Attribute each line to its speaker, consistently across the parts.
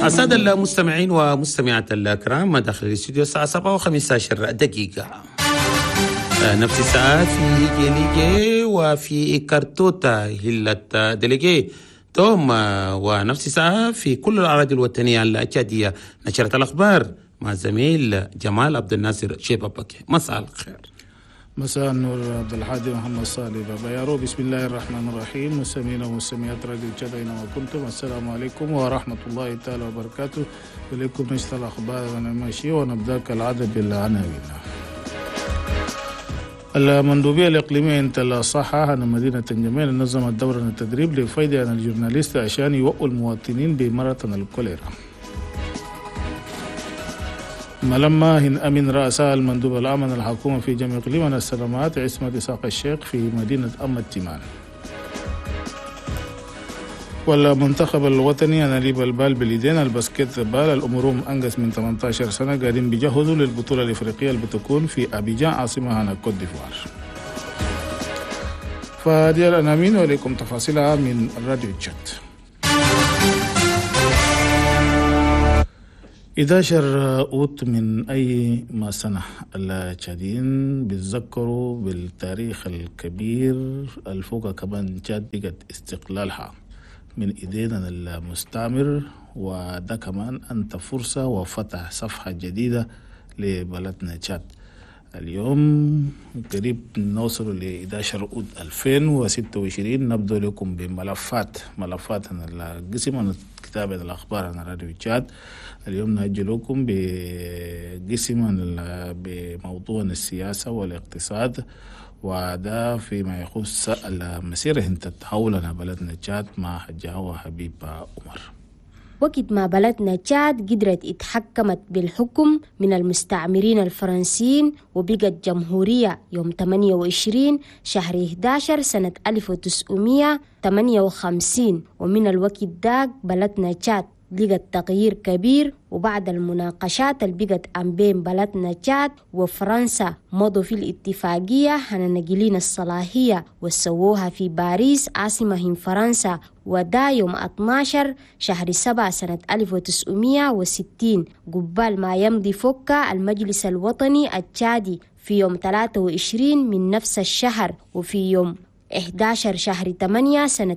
Speaker 1: السادة المستمعين ومستمعات الكرام، داخل الاستوديو الساعة 7:15 نفس الساعة في جيليجي وفي كارتوتا هيلة ديليجي توم، ونفس الساعة في كل الأراضي الوطنية الأكادية. نشرة الأخبار مع زميل جمال عبد الناصر شيبابك. مساء الخير.
Speaker 2: مساء النور عبد الحادي محمد صالح بابا يارو. بسم الله الرحمن الرحيم. مستمعين ومستمعات راديو تشاد اينما كنتم، السلام عليكم ورحمة الله تعالى وبركاته. إليكم نشرة الأخبار ونمشي ونبدأ كالعادة بالعناوين. المندوبية الإقليمية انت الصحة عن مدينة جميل نظمت دورة التدريب لفايدة عن الجورناليست عشان يوقوا المواطنين بمرض الكوليرا. ملما أمين رؤساء المندوب العام الحكومة في جميع إقليم السلامات عصمت إسحاق الشيخ في مدينة أم التيمان. والمنتخب الوطني أناليب البال باليدين الباسكت بال الأمورهم أنقص من 18 سنة قاعدين بيجهزوا للبطولة الإفريقية اللي بتكون في أبيجان عاصمة هنا كوت ديفوار. فدي الأنامين وليكم تفاصيلها من الراديو تشات. 11 أوت من أي ما سنة التشاديين بيتذكروا بالتاريخ الكبير الفوق كمان تشاد بقت استقلالها من إيدينا المستعمر، وده كمان أنت فرصة وفتح صفحة جديدة لبلدنا تشاد. اليوم قريب نوصل ل 11 أوت 2026. نبدأ لكم بملفات القسم كتابة الأخبار عن راديو تشاد. اليوم نهجي لكم بقسم بموضوع السياسة والاقتصاد، وده فيما يخص المسيرة انت تحولنا بلدنا تشاد مع حجة حبيب عمر.
Speaker 3: وقت ما بلدنا تشاد قدرت اتحكمت بالحكم من المستعمرين الفرنسيين وبقت جمهورية يوم 28 شهر 11 سنة 1958، ومن الوقت داك بلدنا تشاد لقت تغيير كبير. وبعد المناقشات اللي بقت عن بين بلدنا تشاد وفرنسا مضوا في الاتفاقية عن نقلين الصلاحية وسووها في باريس عاصمة فرنسا، ودا يوم 12 شهر 7 سنة 1960 قبال ما يمضي فوكا المجلس الوطني التشادي في يوم 23 من نفس الشهر. وفي يوم 11 شهر 8 سنة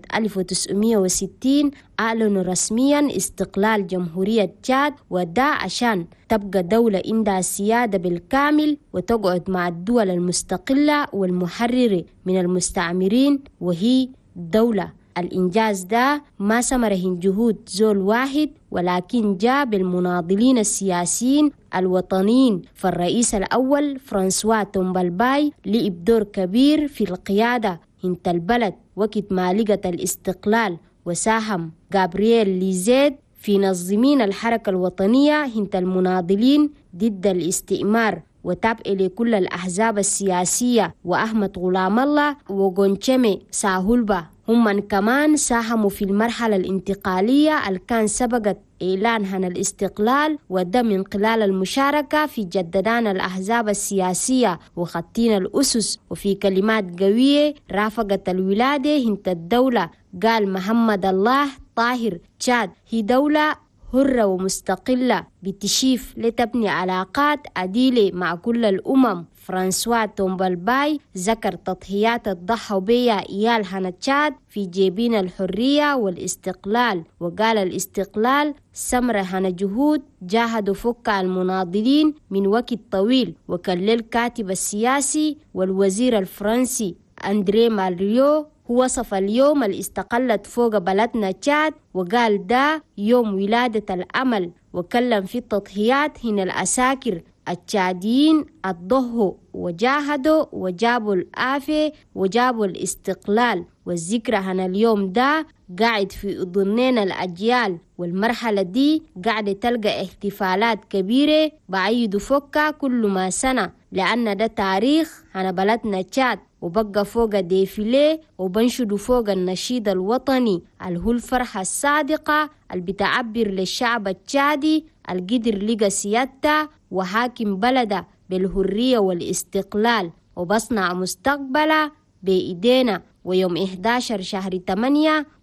Speaker 3: 1960 أعلنوا رسميا استقلال جمهورية تشاد، وده عشان تبقى دولة عندها السيادة بالكامل وتقعد مع الدول المستقلة والمحررة من المستعمرين وهي دولة. الإنجاز ده ما سمره جهود زول واحد، ولكن جاء بالمناضلين السياسيين الوطنيين. فالرئيس الأول فرانسوا تومبالباي لعب دور كبير في القيادة هنت البلد وقت ما لقت الاستقلال، وساهم غابرييل ليزيد في نظمين الحركة الوطنية هنت المناضلين ضد الاستعمار، وتابع لكل الأحزاب السياسية. وأحمد غلام الله وغونشمي ساهولبا هم من كمان ساهموا في المرحلة الانتقالية اللي كان سبقت إعلان عن الاستقلال، وده من خلال المشاركة في جددان الأحزاب السياسية وخطين الأسس. وفي كلمات قوية رافقت الولادة هنت الدولة قال محمد الله طاهر تشاد هي دولة حرة ومستقلة بتشيف لتبني علاقات عديلة مع كل الأمم. فرانسوا تومبالباي ذكر تضحيات الضحوا بها إيال هنا تشاد في جيبين الحرية والاستقلال، وقال الاستقلال سمر هنا جهود جاهدوا فك المناضلين من وقت طويل. وكان الكاتب السياسي والوزير الفرنسي أندري مالريو هو وصف اليوم اللي استقلت فوق بلدنا تشاد وقال ده يوم ولادة الأمل، وكلم في التضحيات هنا الأساكر التشاديين الضحوا وجاهدوا وجابوا الآفة وجابوا الاستقلال. والذكرى هنا اليوم ده قاعد في أذنين الأجيال، والمرحلة دي قاعدة تلقى احتفالات كبيرة بعيدوا فوقها كل ما سنة، لأن ده تاريخ هنا بلدنا تشاد. وبقى فوق ديفيليه وبنشدوا فوق النشيد الوطني اللي هو الفرحة الصادقة اللي بتعبر للشعب التشادي القدر لقى سيادته وحاكم بلده بالحرية والاستقلال وبصنع مستقبله بإيدينا. ويوم 11 شهر 8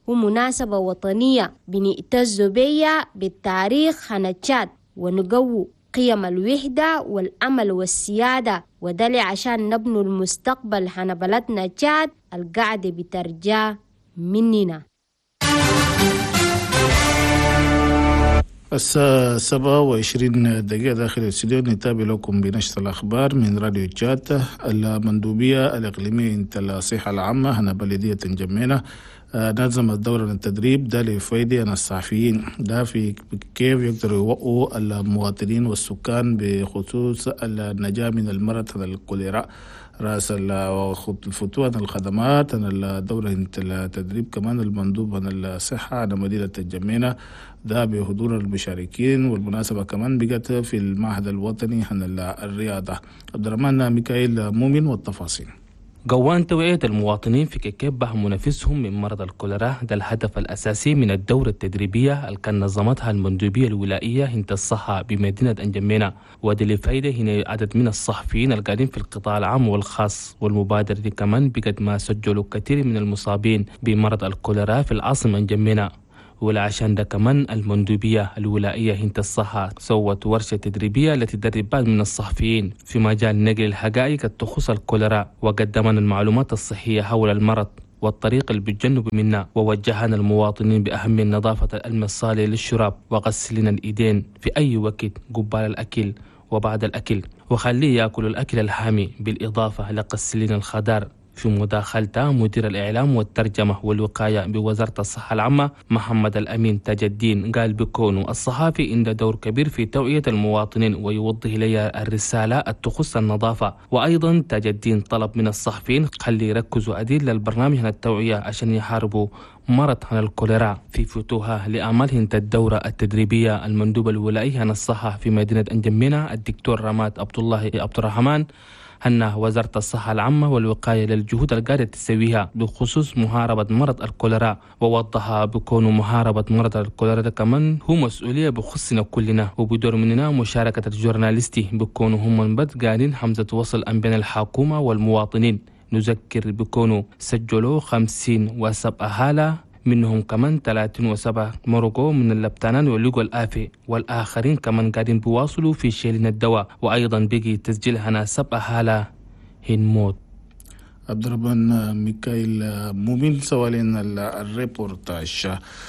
Speaker 3: هو مناسبة وطنية بنعتز بيها بالتاريخ عن تشاد ونقوي قيم الوحدة والأمل والسيادة، وده عشان نبنوا المستقبل عن بلدنا تشاد القاعدة بترجع مننا.
Speaker 2: الساعة 27 داخل الاستديو نتابع لكم بنشرة الأخبار من راديو تشاد. المندوبية الإقليمية انت الصحة العامة هنا بلدية جمينة نظمت دورة التدريب ده لفايدة الصحفيين ده في كيف يقدروا يوقعوا المواطنين والسكان بخصوص النجاة من المرض الكوليرا. رأس الفتوى الخدمات الدورة التدريب كمان المندوب عن الصحة على مدينة الجمينة ده بحضور المشاركين، والمناسبة كمان بقت في المعهد الوطني عن الرياضة. عبد الرحمن ميكائيل مؤمن والتفاصيل.
Speaker 4: جوان توعية المواطنين في كيف بحموا نفسهم من مرض الكوليرا ده الهدف الأساسي من الدورة التدريبية اللي كان نظمتها المندوبية الولائية هند الصحة بمدينة أنجمينة، ودي لفايدة هنا عدد من الصحفيين القاعدين في القطاع العام والخاص. والمبادرة دي كمان بقد ما سجلوا كثير من المصابين بمرض الكوليرا في العاصمة أنجمينة. ولا عشان ده كمان المندوبية الولائية هند الصحة سوت ورشة تدريبية التي تدرب بعض من الصحفيين في مجال نقل الحقائق تخص الكوليرا، وقدمنا المعلومات الصحية حول المرض والطريق اللي بيتجنبوا منها، ووجهنا المواطنين بأهمية نظافة الماء الصالح للشراب وغسلين الإيدين في أي وقت قبال الأكل وبعد الأكل، وخليه يأكلوا الأكل الحامي، بالإضافة لغسلين الخضار. في مداخلته مدير الإعلام والترجمة والوقاية بوزارة الصحة العامة محمد الأمين تاج الدين قال بكونه الصحافي عنده دور كبير في توعية المواطنين ويوضح لي الرسالة التخص النظافة. وأيضا تاج الدين طلب من الصحفيين خلي يركزوا أديل للبرنامج عن التوعية عشان يحاربوا مرض عن الكوليرا. في فتوها لأعمالهم الدورة التدريبية المندوب الولائي عن الصحة في مدينة أنجمينة الدكتور رماد عبد الله عبد الرحمن أن وزارة الصحة العامة والوقاية للجهود القاعدة تسويها بخصوص محاربة مرض الكوليرا، ووضح بكون محاربة مرض الكوليرا كمان هو مسؤولية بخصنا كلنا، وبدور مننا مشاركة الجورناليستي بكون هم من بد قاعدين حمزة وصل بين الحكومة والمواطنين. نذكر بكونوا سجلوا 57 حالة، منهم كمان 37 مرقوا من اللبتانان ولقوا الآفة، والآخرين كمان قاعدين بيواصلوا في شيلين الدواء. وأيضا بقي تسجيل هنا 7 حالة هنموت.
Speaker 2: عبد الرحمن ميكائيل مؤمن سوالين الريبورتاج.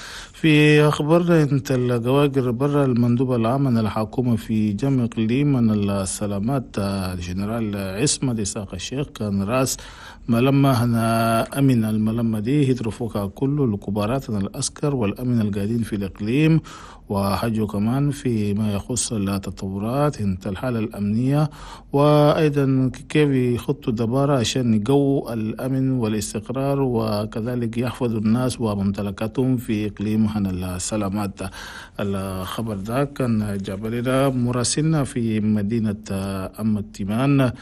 Speaker 2: في أخبار انت القواقر برا المندوب العام عن الحكومة في جمع إقليم من السلامات الجنرال عصمت إسحاق الشيخ كان رأس ملمة هنا أمن الملمة دي هيترفوكها كل الكبارات من الأسكر والأمن القاعدين في الإقليم، وحجوا كمان في ما يخص التطورات انت الحالة الأمنية، وأيضا كيف يخطوا دبارة عشان يقووا الأمن والاستقرار وكذلك يحفظوا الناس وممتلكاتهم في إقليم هنا السلامات. الخبر ده كان جاب لنا مراسلنا في مدينة أم التيمان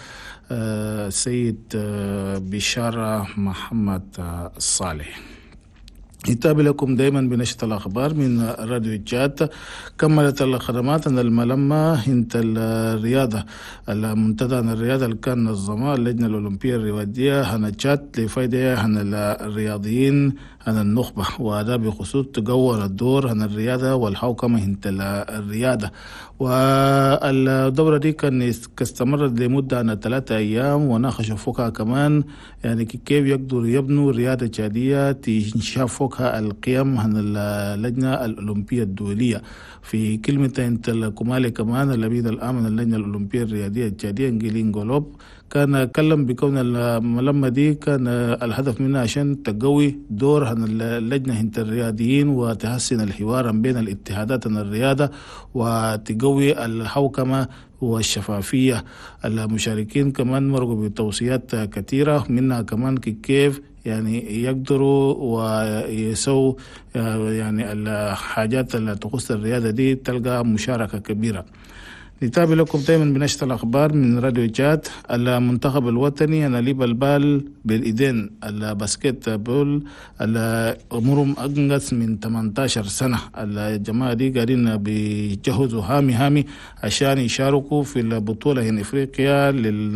Speaker 2: سيد بشارة محمد الصالح. نتابع لكم دائما بنشرة الأخبار من راديو تشاد. كملت الخدمات عن الملمة انت الرياضة المنتدى عن الرياضة اللي كان نظمها اللجنة الأولمبية الرياضية عن تشاد لفائدة عن الرياضيين عن النخبة، وهذا بخصوص تقوى الدور عن الرياضة والحوكمة انت الرياضة. والدورة دي كان استمرت لمدة عن 3 أيام، وناقشوا فوقها كمان يعني كيف يقدروا يبنوا رياضة تشادية تنشاف فوقها القيم عن اللجنة الأولمبية الدولية. في كلمة انت الكمالي كمان الأمين العام من اللجنة الأولمبية الرياضية التشادية انجيلين غولوب كان كلم بكون الملمة دي كان الهدف منها عشان تقوي دور عن اللجنة انت الرياضيين وتحسن الحوار بين الاتحادات عن الرياضة وتقوي الحوكمة والشفافية. المشاركين كمان مرقوا بتوصيات كثيرة منها كمان كيف يعني يقدروا ويسووا يعني الحاجات اللي تخص الرياضة دي تلقى مشاركة كبيرة. نتابع لكم دائما بنشرة الأخبار من راديو جات. المنتخب الوطني أناليب البال بالإيدين الباسكت بول أمورهم أنقص من 18 سنة. الجماعة دي قاعدين بيجهزوا هامي عشان يشاركوا في البطولة هنا إفريقيا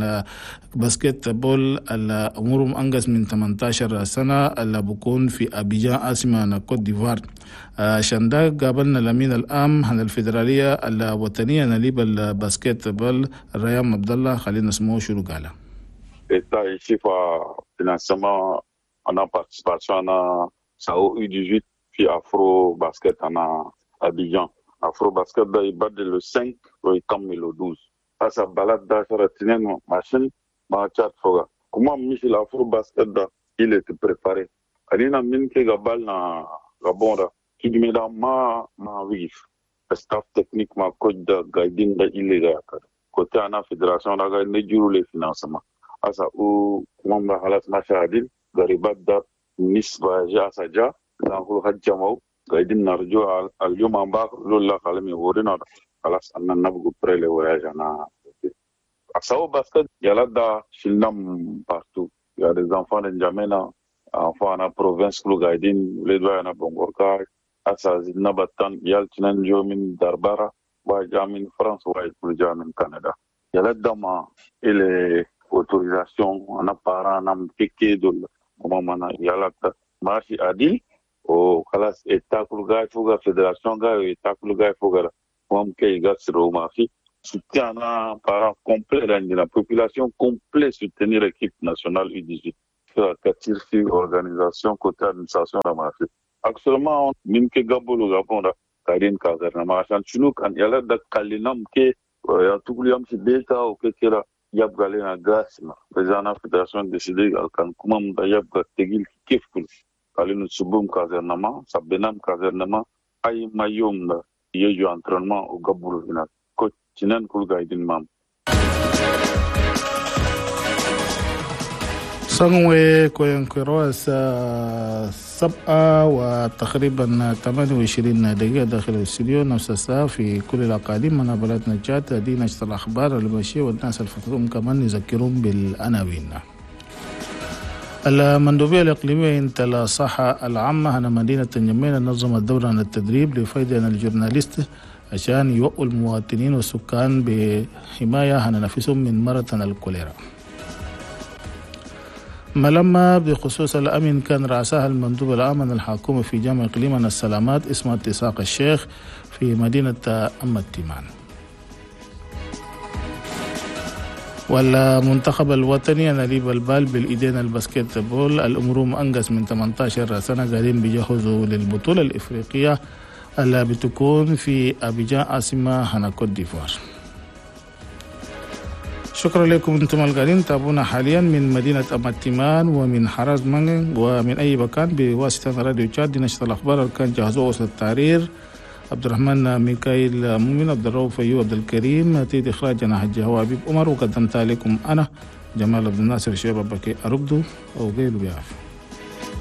Speaker 2: للباسكت بول أمورهم أنقص من 18 سنة اللي بكون في أبيجان عاصمة كوت ديفوار. عشان ده قابلنا الأمين العام عن الفيدرالية الوطنية أناليب الباسكت بول ريان عبد الله. خلينا نسمعه شو قال.
Speaker 5: État ici pour financement en participation à SAO U18 puis Afro Basket en Abidjan. Afro Basket da ibad le 5 au Itam le 12. Asa balade da saratinen machine ma chat foga. Comment Michel Afro Basket da il était préparé. Alina min ke gabal na gabonda qui me da ma wif. Staff technique ma coach da guiding da illégal. Côté ana fédération da ga ne juru les financements. Asa u mamba halas mashadil garibat da nisba ja saja dan hul hajjamau gaidin narjo al yom amba lolla kalami worina halas annan nabgu prele voyage na asa au basket yala da shilnam partout. Il y a des enfants de N'Djamena, enfants na province kulu gaidin le doya na bongorka asa zidna batan yal tinan jomin darbara wa jamin France wa jamin Canada. Yala dama ele autorisation en apparent nam piqué de moment yalata marchi adil o kalas état kulga fuga fédération ga état kulga fuga comme que gasro marchi soutien na parent complet de la population complet soutenir l'équipe nationale U18 katir fi organisation côté administration la marchi actuellement min ke gabolo gabonda kadin kazarna marchan chunuk an yalada kalinam ke ya tukuliam si beta o ke kera yab gale na gasma président fédération décidé kan kumam da yab ga tegil kif kul kalinu subum kazernama sabenam kazernama ay mayom da yeju entraînement au gabulu final ko tinan kul gaidin mam
Speaker 2: سنوي كوينكروس 7 وتقريبا 28 دقيقة داخل الاستوديو نفس الساعة في كل الأقاليم من بلد نجات. دي نشرة الأخبار المشية والناس الفطرهم كمان يذكرون بالعناوين. المندوبية الإقليمية انت الصحة العامة هنا مدينة نجمينا نظمت دورة عن التدريب لفائدة الجورناليست عشان يوقوا المواطنين والسكان بحماية هنا نفسهم من مرض الكوليرا. ملما بخصوص الأمن كان رأسها المندوب العام الحكومة في جامع إقليمنا السلامات اسمها اتساق الشيخ في مدينة أم التيمان. والمنتخب الوطني أناليب البال بالإيدين الباسكت بول الأمور أنقص من 18 سنة قاعدين بيجهزوا للبطولة الإفريقية اللي بتكون في أبيجان عاصمة هنا كوت ديفوار. شكرا لكم انتم القاعدين تابعونا حاليا من مدينة أم التيمان ومن حراز مانغ ومن أي مكان بواسطة راديو تشاد. نشرة الأخبار كان جهزوه وسط التحرير عبد الرحمن ميكائيل مؤمن عبد الرؤوف أيوب عبد الكريم تيد إخراج أنا حج هو حبيب عمر وقدمت لكم أنا جمال عبد الناصر شباب بكي أرقدو أو غير بيعرف.